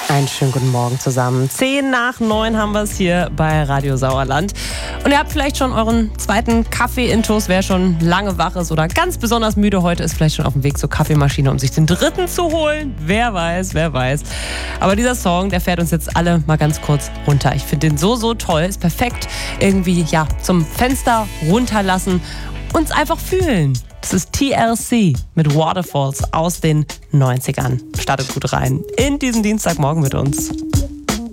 Einen schönen guten Morgen zusammen. 10:10 haben wir es hier bei Radio Sauerland. Und ihr habt vielleicht schon euren zweiten Kaffee-Intus. Wer schon lange wach ist oder ganz besonders müde heute ist, vielleicht schon auf dem Weg zur Kaffeemaschine, um sich den dritten zu holen. Wer weiß. Aber dieser Song, der fährt uns jetzt alle mal ganz kurz runter. Ich finde den so toll. Ist perfekt irgendwie, zum Fenster runterlassen. Uns einfach fühlen. Das ist TLC mit Waterfalls aus den 90ern. Startet gut rein in diesen Dienstagmorgen mit uns.